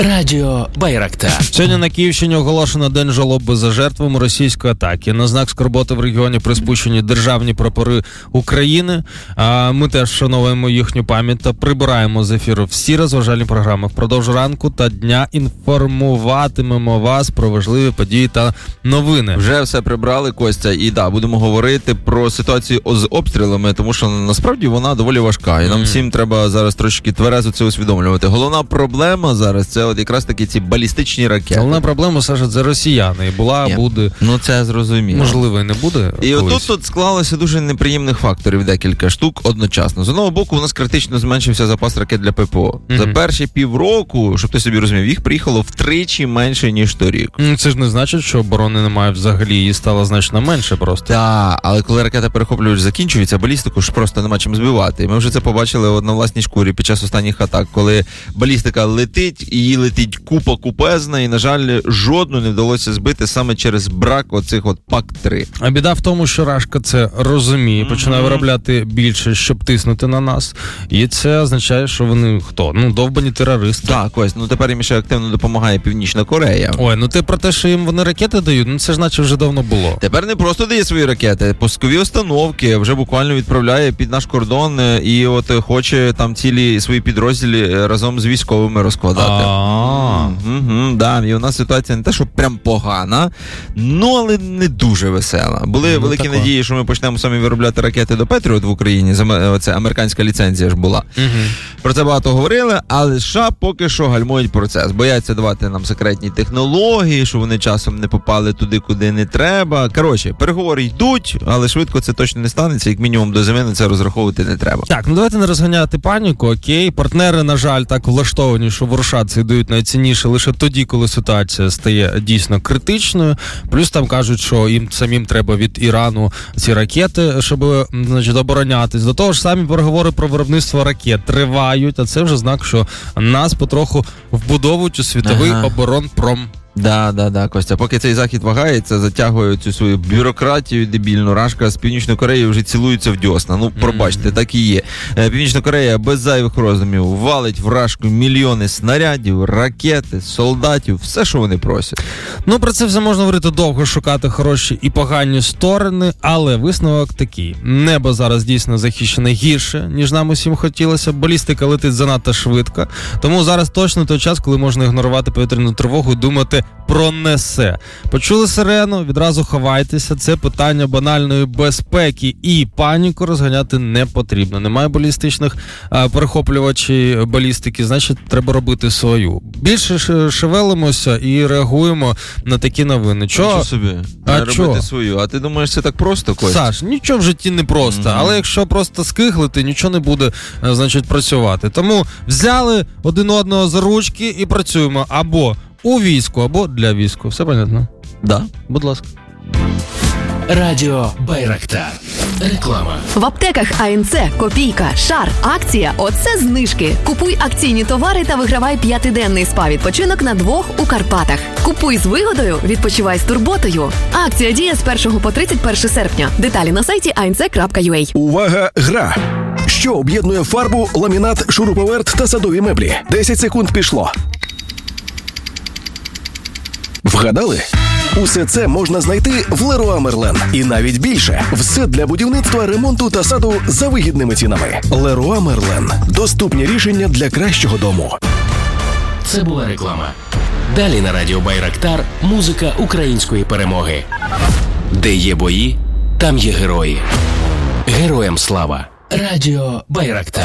Радіо Байрактар. Сьогодні на Київщині оголошено День жалоби за жертвами російської атаки. На знак скорботи в регіоні приспущені державні прапори України. Ми теж вшановуємо їхню пам'ять та прибираємо з ефіру всі розважальні програми. Впродовж ранку та дня інформуватимемо вас про важливі події та новини. Вже все прибрали, Костя, і будемо говорити про ситуацію з обстрілами, тому що насправді вона доволі важка. І нам всім треба зараз трошки тверезо це усвідомлювати. Головна проблема зараз це от якраз таки ці балістичні ракети. Головна проблема, Саша, це росіяни. І була, буде. Ну це зрозуміло. Можливо, і не буде. І отут склалося дуже неприємних факторів, декілька штук одночасно. З одного боку, у нас критично зменшився запас ракет для ППО. За перші півроку, щоб ти собі розумів, їх приїхало втричі менше, ніж торік. Це ж не значить, що оборони немає взагалі, її стало значно менше просто. Так, але коли ракета перехоплювач закінчується, балістику ж просто нема чим збивати. І ми вже це побачили на власній шкурі під час останніх атак, коли балістика летить, і її летить купа купезна, і, на жаль, жодну не вдалося збити саме через брак оцих от ПАК-3. А біда в тому, що Рашка це розуміє, починає виробляти більше, щоб тиснути на нас. І це означає, що вони хто? Довбані терористи. Так, ось, тепер їм ще активно допомагає Північна Корея. Ой, ти про те, що їм вони ракети дають, це ж наче вже давно було. Тепер не просто дає свої ракети, пускові установки вже буквально відправляє під наш кордон і от хоче там цілі свої підрозділі разом з військовими розкладати. І у нас ситуація не те, що прям погана, але не дуже весела. Були великі надії, що ми почнемо самі виробляти ракети до Петріот в Україні, це американська ліцензія ж була. Про це багато говорили, але США поки що гальмують процес. Бояться давати нам секретні технології, що вони часом не попали туди, куди не треба. Коротше, переговори йдуть, але швидко це точно не станеться, як мінімум до зими на це розраховувати не треба. Так, давайте не розганяти паніку, окей. Партнери, на жаль, так влаштовані, що ворушатися дають найцінніше лише тоді, коли ситуація стає дійсно критичною. Плюс там кажуть, що їм самим треба від Ірану ці ракети, щоб, оборонятись. До того ж, самі переговори про виробництво ракет тривають, а це вже знак, що нас потроху вбудовують у світовий оборонпром. Да, Костя. Поки цей захід вагається, затягує цю свою бюрократію дебільну, Рашка з Північною Кореєю вже цілуються в дьосна. Пробачте, так і є. Північна Корея без зайвих роздумів валить в Рашку мільйони снарядів, ракети, солдатів, все, що вони просять. Про це все можна говорити довго, шукати хороші і погані сторони, але висновок такий. Небо зараз дійсно захищене гірше, ніж нам усім хотілося. Балістика летить занадто швидко. Тому зараз точно той час, коли можна ігнорувати повітряну тривогу і думати, пронесе. Почули сирену, відразу ховайтеся. Це питання банальної безпеки. І паніку розганяти не потрібно. Немає балістичних перехоплювачів балістики, значить, треба робити свою. Більше шевелимося і реагуємо на такі новини. Чого собі? Робити свою. А ти думаєш, це так просто, Костя? Саш, нічого в житті не просто. Але якщо просто скиглити, нічого не буде, працювати. Тому взяли один одного за ручки і працюємо або у війську, або для війську. Все понятно? Да. Будь ласка. Радіо Байрактар. Реклама. В аптеках АНЦ, Копійка, Шар, акція «Оце знижки». Купуй акційні товари та вигравай 5-денний спа-відпочинок на 2 у Карпатах. Купуй з вигодою, відпочивай з турботою. Акція діє з 1 по 31 серпня. Деталі на сайті anc.ua. Увага, гра! Що об'єднує фарбу, ламінат, шуруповерт та садові меблі? 10 секунд пішло. Вгадали? Усе це можна знайти в Леруа Мерлен. І навіть більше. Все для будівництва, ремонту та саду за вигідними цінами. Леруа Мерлен. Доступні рішення для кращого дому. Це була реклама. Далі на Радіо Байрактар музика української перемоги. Де є бої, там є герої. Героям слава. Радіо Байрактар.